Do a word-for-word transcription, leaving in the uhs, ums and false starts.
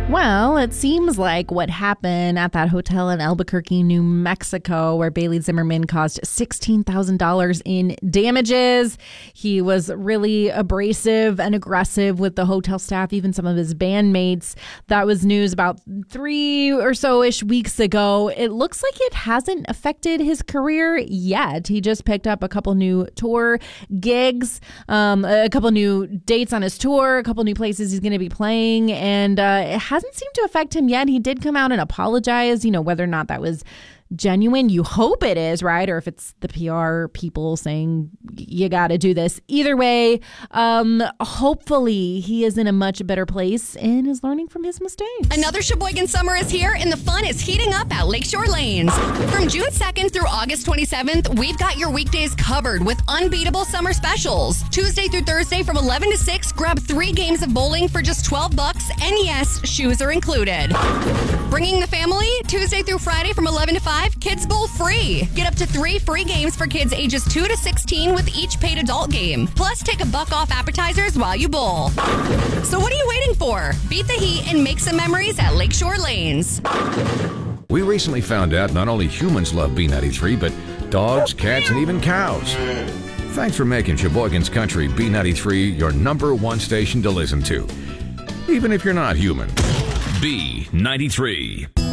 Well, it seems like what happened at that hotel in Albuquerque, New Mexico, where Bailey Zimmerman caused sixteen thousand dollars in damages. He was really abrasive and aggressive with the hotel staff, even some of his bandmates. That was news about three or so-ish weeks ago. It looks like it hasn't affected his career yet. He just picked up a couple new tour gigs, um, a couple new dates on his tour, a couple new places he's going to be playing, and uh, it has hasn't seemed to affect him yet. He did come out and apologize, you know, whether or not that was genuine. You hope it is, right? Or if it's the P R people saying you got to do this. Either way, um, hopefully he is in a much better place and is learning from his mistakes. Another Sheboygan summer is here and the fun is heating up at Lakeshore Lanes. From June second through August twenty-seventh, we've got your weekdays covered with unbeatable summer specials. Tuesday through Thursday from eleven to six, grab three games of bowling for just twelve bucks, and yes, shoes are included. Bringing the family, Tuesday through Friday from eleven to five, Kids Bowl free. Get up to three free games for kids ages two to sixteen with each paid adult game. Plus, take a buck off appetizers while you bowl. So what are you waiting for? Beat the heat and make some memories at Lakeshore Lanes. We recently found out not only humans love B ninety-three, but dogs, cats, and even cows. Thanks for making Sheboygan's Country B ninety-three your number one station to listen to. Even if you're not human. B ninety-three.